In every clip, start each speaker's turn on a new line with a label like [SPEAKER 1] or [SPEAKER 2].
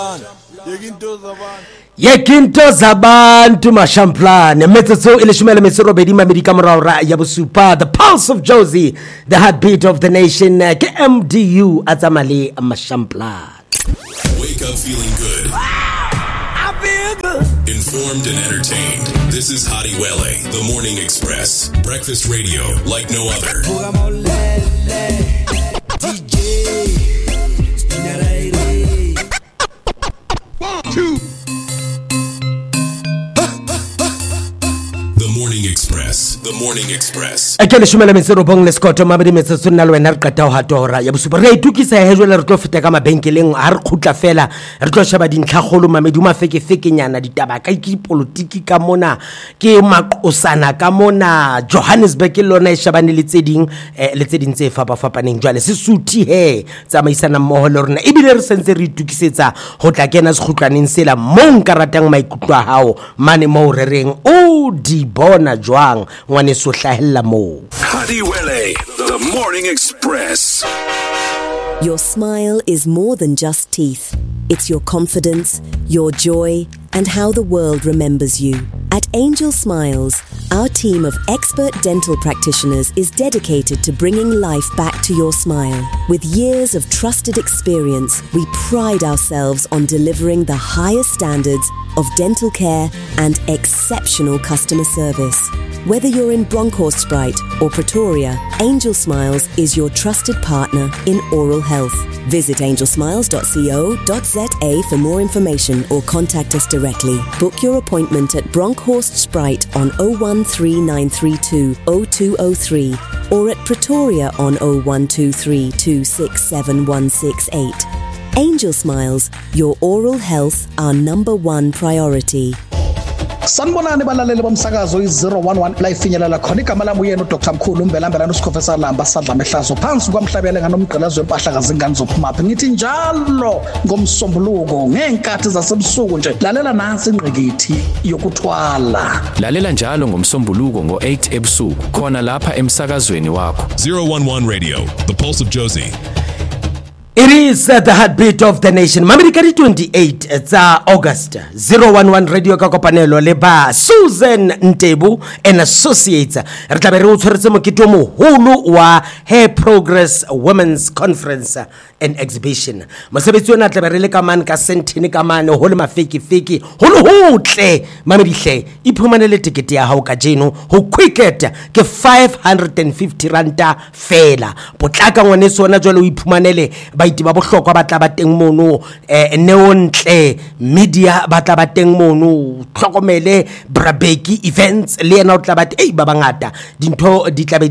[SPEAKER 1] Yekinto zabantu mashamplane metsotso ilishumele mesirobedi mamedika morara ya bosupa, the pulse of Josie, the heartbeat of the nation, KMDU atsamale mashamplane.
[SPEAKER 2] Wake up feeling good.
[SPEAKER 3] I feel good.
[SPEAKER 2] Informed and entertained. This is Hadi Wele, the Morning Express. Breakfast radio like no other.
[SPEAKER 3] DJ Spinaraire. 1, 2.
[SPEAKER 2] The Morning Express. The Morning Express.
[SPEAKER 1] Akele shumela metsero bong le skoto mabedi metsotso nna le wena re qeta ho hatora ya bosupa re itukisa he jwale re tlo feta ka mabenkeleng ha re khutla fela re tlo sheba dintlhagolo mamedi uma feke nyana ditaba ka politiki ka mona ke maqosana ka mona Johannesburg le lona e shabane le tseding tse fapaneng jwale se suthi he tsamaisana mmoho le rona ebile re sentse re itukisetsa ho tla kena sekhutlwaneng sela mo nka ratang maikutlo a hao mane mo re reng o di bona jwang ngwane so hlahella mo.
[SPEAKER 2] Hadi Wele, the Morning Express.
[SPEAKER 4] Your smile is more than just teeth. It's your confidence, your joy, and how the world remembers you. At Angel Smiles, our team of expert dental practitioners is dedicated to bringing life back to your smile. With years of trusted experience, we pride ourselves on delivering the highest standards of dental care and exceptional customer service. Whether you're in Bronkhorstspruit or Pretoria, Angel Smiles is your trusted partner in oral health. Visit angelsmiles.co.za for more information or contact us directly. Book your appointment at Bronkhorstspruit on 013932 0203 or at Pretoria on 0123 267 168. Angel Smiles, your oral health, our number one priority.
[SPEAKER 5] Sanibonani balaleli bomsakazo i011 la ifinyelela khona igama lami uyena uDr Mkhulu Mbelambela noSikhofesa Lamba sadla mehlazo phansi kwamhlabele nganomgqelazo wempahla kazingane zophumaphi ngithi njalo ngomsombuluko ngenkathi zasebusuku nje lalela nansi ingqikithi yokuthwala
[SPEAKER 6] lalela njalo ngomsombuluko ngo8 ebusuku khona lapha emsakazweni wakho
[SPEAKER 2] 011 Radio, the pulse of Josie.
[SPEAKER 1] It is the heartbeat of the nation. Mamedika 28 it's August 011 Radio ka kopanelo le ba Susan Ntebu and Associates. Re tla be re o tshwaretse mokete mo holo wa Hair Progress Women's Conference and Exhibition. Mosebetsi ona tla be re le ka man ka sentini ka mane ho le mafeki holo hotle mamedihle iphumanele ticket ya hao ka jeno ho quicket ke 550 ranta fela potlaka ngwane sona jwale o iphumanele baiti ba bohlokwa ba tla ba teng mono neontle media ba tla ba teng mono tlhokomele Brabeki events le ena o tla ba ba bangata dintho di tla be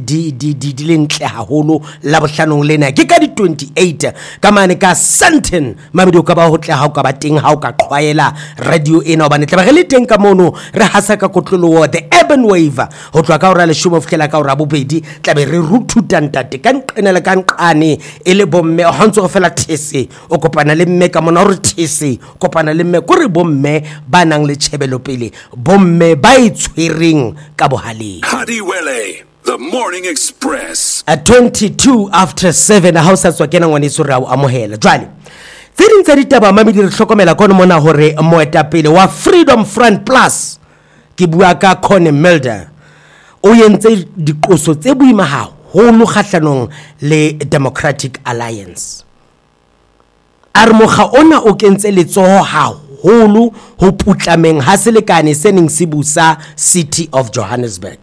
[SPEAKER 1] di lentle haholo la bohlanong lena ke ka di 28 ka mane ka Santen mamedio ka ba hotle ha o ka ba teng ha o ka qhwaela radio ena ba ne tla ba re le teng ka mono re hasa ka kotlolo the urban wave ho tloa ka ora le shomo fihlela ka ora bobedi tla be re ruthuta ntate ka nqenela ka nqane ele bomme o hantso go fela these o kopana le mme ka mona re these kopana le mme go re bomme ba nang le tshebelo pele bomme ba itshwereng ka bohaleng.
[SPEAKER 2] Hadi Wele, the Morning Express.
[SPEAKER 1] At 22 after 7 a house tswa kena ngwane so re a amohela jwale tseding tsa ditaba mamedi re hlokomela kono mona hore moetapele wa Freedom Front Plus ke bua ka Connie Mulder o yentse diqoso tse boima haholo kgahlanong le Democratic Alliance. Armokha ona o kentse letsoho haholo ho putlameng ha selekane se ning se busa City of Johannesburg.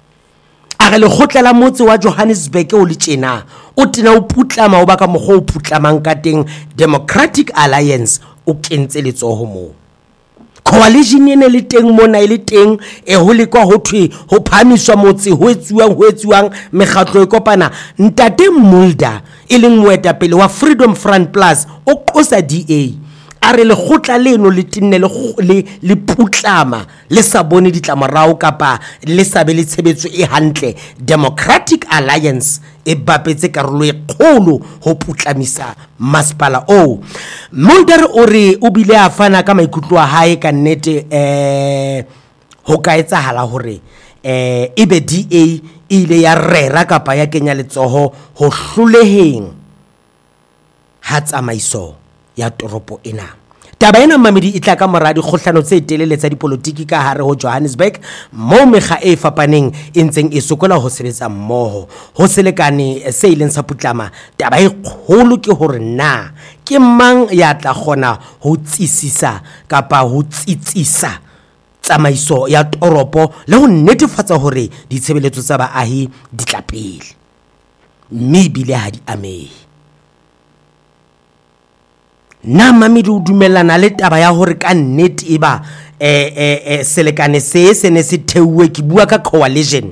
[SPEAKER 1] A re le khotlela motse wa Johannesburg o le tjena o tena o putlama o ba ka mogho o putlamang ka teng Democratic Alliance o kentse letsoho mo. Coalition ene le teng mona ile teng ho le kwa ho thwe ho phamiswa motse ho etsuwang megatlo e kopana ntate Mulder e leng moetapele wa Freedom Front Plus o qosa DA a re le khotla leno le tinne le putlama le sa bone ditlamorao kapa le sa be le tshebetso e hantle Democratic Alliance e bapetse karolo e kgolo ho putlamisa masipala o Mulder o re o bile a fana ka maikutlo a hae ka nnete ho ka etsahala hore ebe DA ile ya rera kapa ya kenya letsoho ho hluleheng ha tsamaiso ya toropo ena. Taba ena mamedi e tla ka mora dikgohlano tse telele tsa dipolotiki ka hare ho Johannesburg mo mekga e fapaneng e ntseng e sokola ho sebetsa mmoho ho selekane se ileng sa putlama. Taba e kgolo ke hore na ke mang ya tla kgona ho tsisisa kapa ho tsitsisa tsamaiso ya toropo le ho netefatsa hore ditshebeletso tsa baahi di tla pele mme bile ha di amehe. Na mamedi o dumellana le taba ya hore ka nnete e ba selekane se ne se theuwe ke bua ka coalition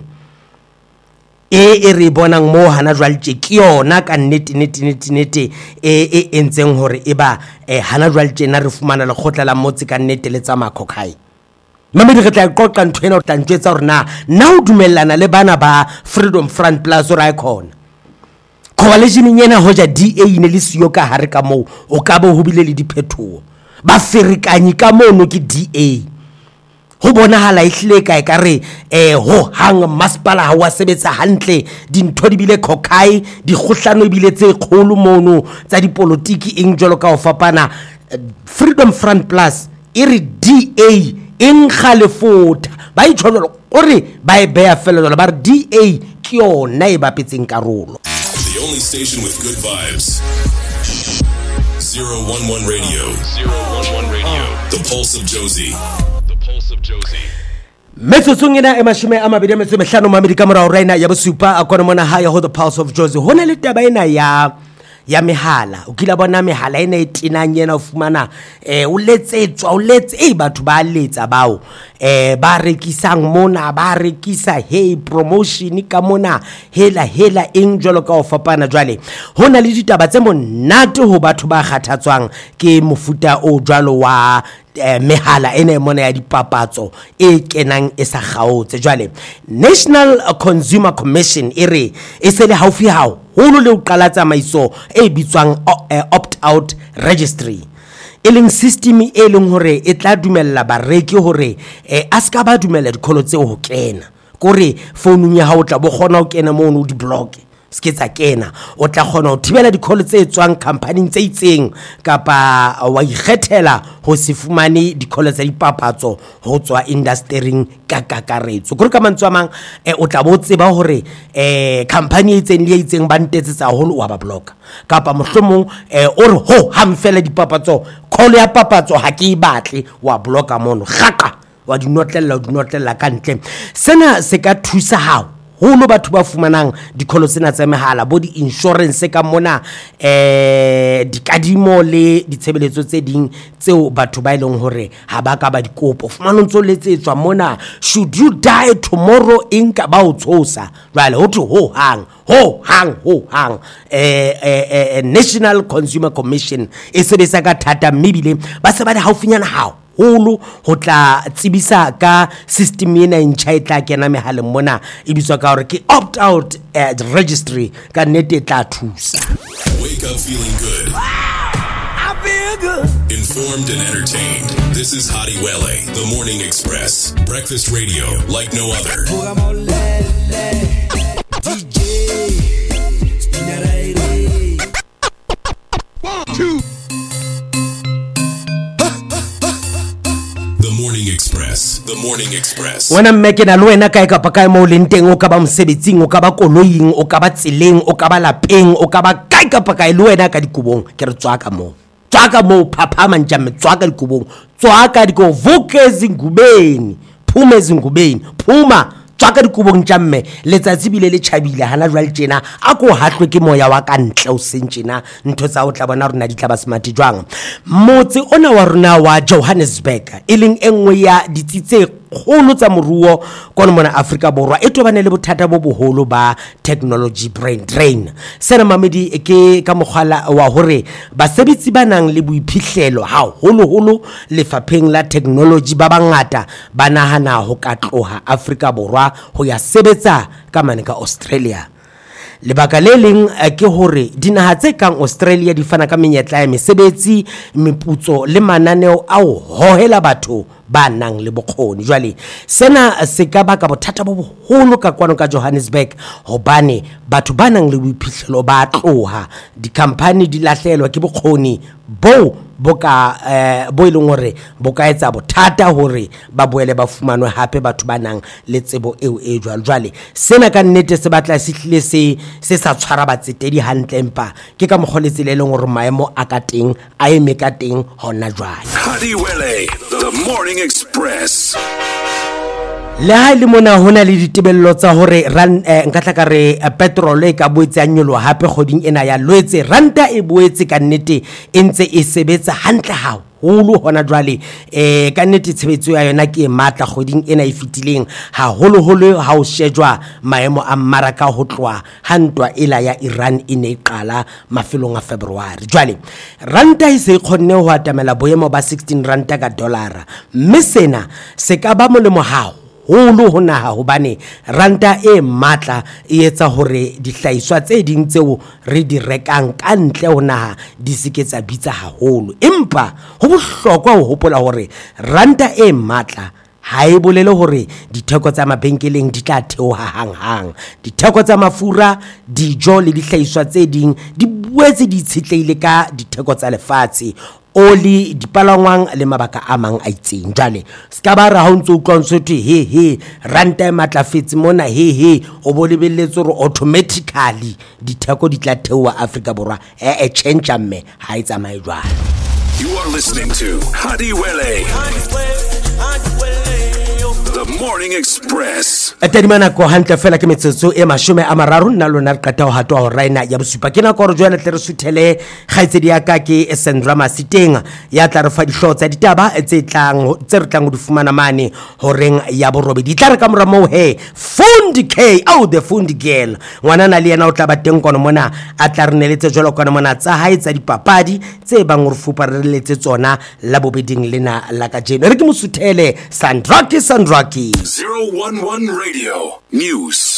[SPEAKER 1] e re bonang mo hana jwale ke yona ka nnete e entseng hore e ba hana jwale na re fumana lekgotla la motse ka nnete le tsa makhokhae. Mamedi re tla qoqa ntho ena o tla ntjwetsa hore na o dumellana le bana ba Freedom Front Plus o ra ikona coalition yena hoja DA ine le siyo ka hare ka moo o ka bo ho bile le diphethoho ba ferekanyi ka mono ke DA ho bonahala ehlile ka re ho hang masipala ha wa sebetsa hantle dintho di bile khokhai dikgohlano bile tse kgolo mono tsa dipolotiki eng jolo ka ho fapana. Freedom Front Plus e re DA eng khalefota ba itsholo ore ba e beya fela ba re DA ke yona e bapetseng karolo.
[SPEAKER 2] The only station with good vibes. 011 Radio. 011 Radio. The Pulse of Josie. The Pulse of Josie.
[SPEAKER 1] Metsotsong ena e mashome a mabedi a metso mehlano mamedi ka morao raina ya bosupa a kona mona ha ya ho The Pulse of Josie. Hona le taba ena ya mehala o kila bona mehala ena e tinang yena o fumana o letsetswa batho ba letsa bao ba rekisang mona ba rekisa promotion ka mona hela eng jwalo ka o fapana. Jwale hona le ditaba tse monate ho batho ba kgathatswang ke mofuta o jwalo wa mehala ena mona ya dipapatso e kenang e sa kgaotse. Jwale National Consumer Commission e re e se le haufi hao holo le o qala tsamaiso e bitswang opt out registry e leng system e leng hore e tla dumella bareki hore a ska ba dumella dikholo tse ho kena kore founung ya hao tla bo kgona ho kena mo no di block sketsa kena o tla kgona ho thibela dikholo tse tswang company tse itseng kapa wa ikgethela ho se fumane dikholo tsa dipapatso ho tswa industry ka kakaretso kore ka mantswe mang o tla bo tseba hore company e itseng le itseng ba ntetsetsa holo wa ba block kapa mohlomong o re ho hamfela dipapatso kholo ya papatso ha ke batle wa blocka mono gaka wa di notlela ka ntle. Sena se ka thusa hao holo batho ba fumanang dikholo tsena tsa mehala bo di insurance ka mona dikadimo le ditshebeletso tse ding tseo batho ba ileng hore ha ba ka ba dikopo fumana ntso letsetswa mona should you die tomorrow inka ba o tshosa jwale ho thwe ho hang National Consumer Commission e sebetsa ka thata mmebile ba se ba di haufinyana hao holo ho tla tsibisa ka system ena ntjha e tla kena mehaleng mona e bitswa ka hore ke opt out registry ka nnete tla thusa.
[SPEAKER 2] Wake up feeling good.
[SPEAKER 3] I feel good.
[SPEAKER 2] Informed and entertained. This is Hadi Wele, The Morning Express. Breakfast radio like no other.
[SPEAKER 3] DJ Spinaraire. 1, 2.
[SPEAKER 2] The Morning Express. The Morning Express.
[SPEAKER 1] Wena mmeke na lwena kae kapa kae mo lenteng o ka ba mosebetsing o ka ba koloing o ka ba tseleng o ka ba lapeng o ka ba kae kapa kae lwena ka dikubong ke re tswaka mo phaphama ntjame tswaka dikubong tswaka diko vukezi ngubeni phuma tswaka dikubong tjamme letsatsi bile le tjhabile hana jwale tjena a ko hatlwe ke moya wa ka ntle o sentjena ntho tsa o tla bona rona di tla ba smart jwang motse ona wa rona wa Johannesburg e leng engwe ya ditsitse kgolo tsa moruo kona mona Afrika Borwa e tobane le bothata bo boholo ba technology brain drain. Sena mamedi ke ka mogala wa hore basebetsi ba nang le boiphihlelo haholo lefapheng la technology ba bangata ba nahana ho ka tloha Afrika Borwa ho ya sebetsa ka mane ka Australia. Lebaka le leng ke hore dinaha tse kang Australia di fana ka menyetla ya mesebetsi meputso le mananeo a ho hohela batho ba nang le bokgoni. Jwale sena se ka baka bothata bo boholo ka kwano ka Johannesburg hobane batho ba nang le boiphihlelo ba tloha, di-company di lahlehelwa ke bokgoni bo boka bo ileng hore boka etsa bothata hore ba boele ba fumanwe hape batho ba nang le tsebo eo e jwale. Sena ka nnete se batla se hlile se sa tshwara batsetedi hantle, empa ke ka mokgoletse le leng hore maemo a ka teng a eme ka teng hona jwale.
[SPEAKER 2] Hadiwele, the Morning Express.
[SPEAKER 1] Le ha le mona hona le ditebello tsa hore nka tla ka re petrol e ka boetse a nyoloha hape kgoding ena ya Loetse, ranta e boetse ka nnete e ntse e sebetsa hantle haholo hona jwale. Ka nnete tshebetso ya yona ke e matla kgoding ena e fitileng haholo ha o shejwa maemo a mmaraka ho tloha ha ntwa ela ya Iran e ne e qala mafelong a February. Jwale ranta e se khonne ho atamela boemo ba 16 ranta ka dollara, mme sena se ka ba molemo haholo ho naha hobane ranta e matla e etsa hore dihlahiswa tse ding tseo re di rekang ka ntle ho naha di seketsa bitsa haholo. Empa ho bohlokwa ho hopola hore ranta e matla ha e bolele hore ditheko tsa mabenkeleng di tla theoha hanghang. Ditheko tsa mafura, dijo le dihlahiswa tse ding di boetse di tshitlehile ka ditheko tsa lefatshe, oli, dipalangwang le mabaka a mang a itseng. Jwale ska ba ra ha o ntse utlwa ntse he ranta e matlafetse mona he o bo lebelletse hore automatically ditheko di tla theoha Afrika Borwa. Change mme ha e tsamaye jwalo.
[SPEAKER 2] You are listening to Hadiwele, the Morning Express.
[SPEAKER 1] Tadimana ko hantle fela ke metsotso e 30 nna lona re qeta ho hatwa ho raina ya bosupa. Ke na go re jwale tle re suthele kgaitsedi ya ka ke Sandra Masiteng ya tla re fa dihlotsa tsa ditaba tse re tlang ho di fumana mane horeng ya borobe. Di tla re ka mora mo he Fundi K, the Fundi girl ngwana na le yena o tla ba teng kono mona a tla re neletse jwalo kono mona tsa hae tsa dipapadi tse bang re fupa re letse tsona la bobeding lena la ka jeno. Re ke mosuthele Sandraki
[SPEAKER 2] 011 Radio News.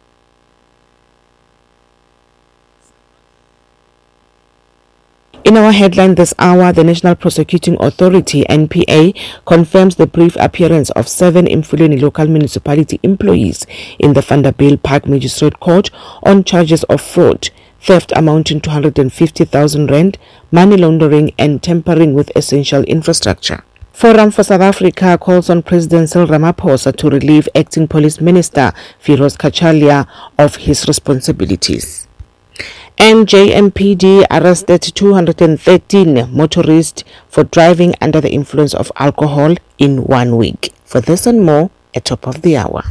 [SPEAKER 7] In our headline this hour, the National Prosecuting Authority, NPA, confirms the brief appearance of 7 Mfuleni local municipality employees in the Vanderbilt Park Magistrate Court on charges of fraud, theft amounting to 150,000 rand, money laundering and tampering with essential infrastructure. Forum for South Africa calls on President Cyril Ramaphosa to relieve Acting Police Minister Firoz Kachalia of his responsibilities. And JMPD arrested 213 motorists for driving under the influence of alcohol in 1 week. For this and more, at top of the hour.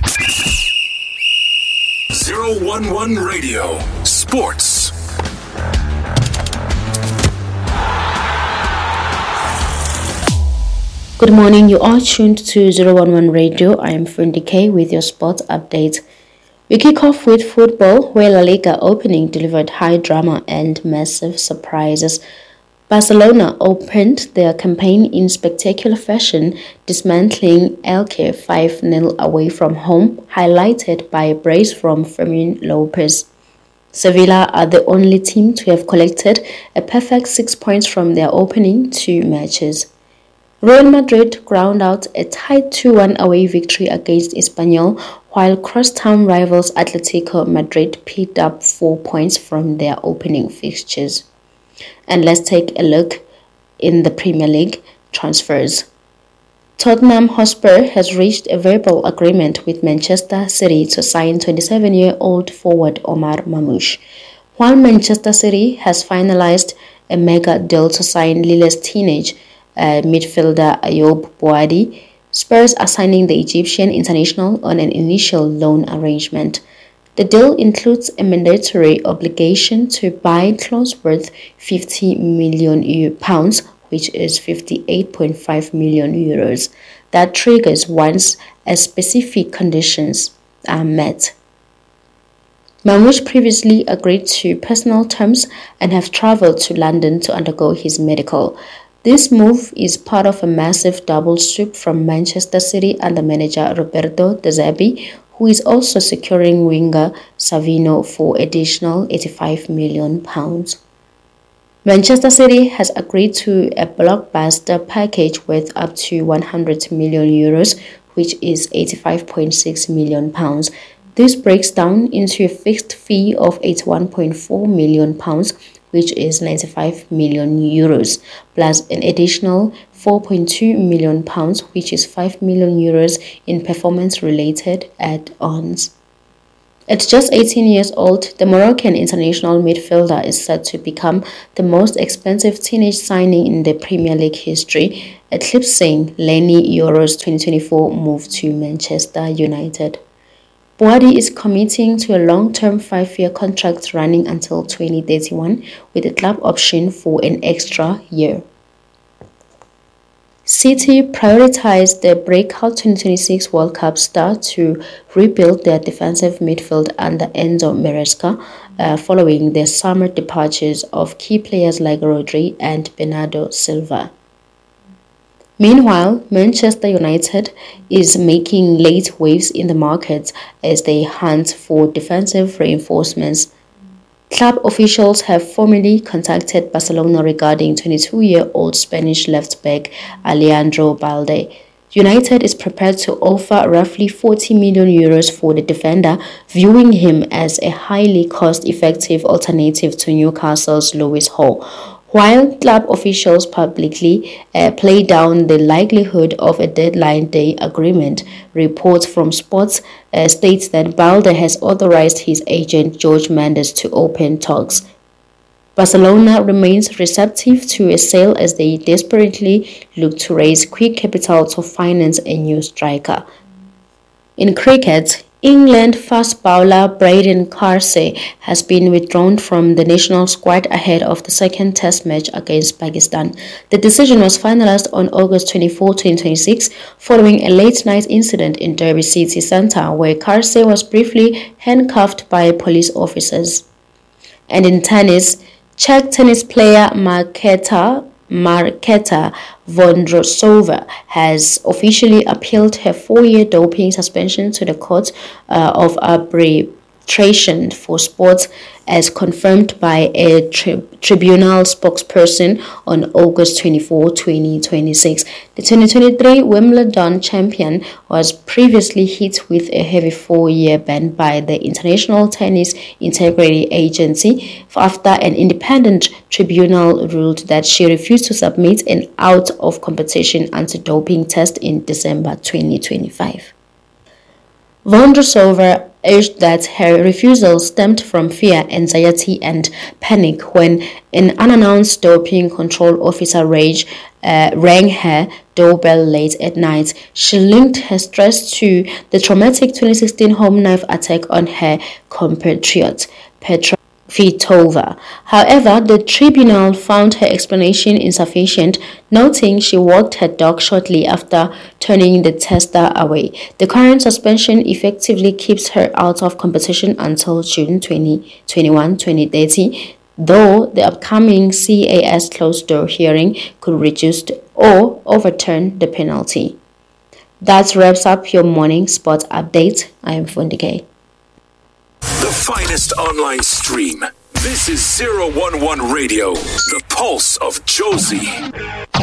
[SPEAKER 2] 011 Radio Sports.
[SPEAKER 8] Good morning, you are tuned to 011 Radio. I am Fundi K with your sports update. We kick off with football, where La Liga opening delivered high drama and massive surprises. Barcelona opened their campaign in spectacular fashion, dismantling Elche 5-0 away from home, highlighted by a brace from Fermin Lopez. Sevilla are the only team to have collected a perfect 6 points from their opening 2 matches. Real Madrid ground out a tight 2-1 away victory against Espanyol, while crosstown rivals Atletico Madrid picked up 4 points from their opening fixtures. And let's take a look in the Premier League transfers. Tottenham Hotspur has reached a verbal agreement with Manchester City to sign 27-year-old forward Omar Mamouche, while Manchester City has finalized a mega deal to sign Lille's teenage midfielder Ayoub Boadi. Spurs are signing the Egyptian international on an initial loan arrangement. The deal includes a mandatory obligation to buy clothes worth £50 million, which is 58.5 million euros. That triggers once a specific conditions are met. Mamouche previously agreed to personal terms and have traveled to London to undergo his medical. This move is part of a massive double swoop from Manchester City under manager Roberto De Zerbi, who is also securing winger Savino for additional £85 million. Manchester City has agreed to a blockbuster package worth up to 100 million euros, which is £85.6 million. This breaks down into a fixed fee of £81.4 million, which is 95 million euros, plus an additional £4.2 million, which is 5 million euros in performance-related add-ons. At just 18 years old, the Moroccan international midfielder is set to become the most expensive teenage signing in the Premier League history, eclipsing Leny Yoro's 2024 move to Manchester United. Boadi is committing to a long-term 5-year contract running until 2031 with a club option for an extra year. City prioritized the breakout 2026 World Cup star to rebuild their defensive midfield under Enzo Maresca following the summer departures of key players like Rodri and Bernardo Silva. Meanwhile, Manchester United is making late waves in the market as they hunt for defensive reinforcements. Club officials have formally contacted Barcelona regarding 22-year-old Spanish left-back Alejandro Balde. United is prepared to offer roughly 40 million euros for the defender, viewing him as a highly cost-effective alternative to Newcastle's Lewis Hall. While club officials publicly play down the likelihood of a deadline day agreement, reports from Sports states that Balde has authorized his agent George Mendes to open talks. Barcelona remains receptive to a sale as they desperately look to raise quick capital to finance a new striker. In cricket, England fast bowler Braden Carse has been withdrawn from the national squad ahead of the second test match against Pakistan. The decision was finalized on August 24, 2026, following a late-night incident in Derby City Centre where Carse was briefly handcuffed by police officers. And in tennis, Czech tennis player Marketa Vondrousova has officially appealed her 4-year doping suspension to the Court of Arbitration for Sports, as confirmed by a tribunal spokesperson on August 24, 2026. The 2023 Wimbledon champion was previously hit with a heavy 4-year ban by the International Tennis Integrity Agency after an independent tribunal ruled that she refused to submit an out-of-competition anti-doping test in December 2025. Vondrousova urged that her refusal stemmed from fear, anxiety, and panic when an unannounced doping control officer rang her doorbell late at night. She linked her stress to the traumatic 2016 home knife attack on her compatriot, Petra Kvitova. However, the tribunal found her explanation insufficient, noting she walked her dog shortly after turning the tester away. The current suspension effectively keeps her out of competition until June 2030, though the upcoming CAS closed-door hearing could reduce or overturn the penalty. That wraps up your morning sports update. I am Fundike.
[SPEAKER 2] The finest online stream. This is 011 Radio, the pulse of Josie.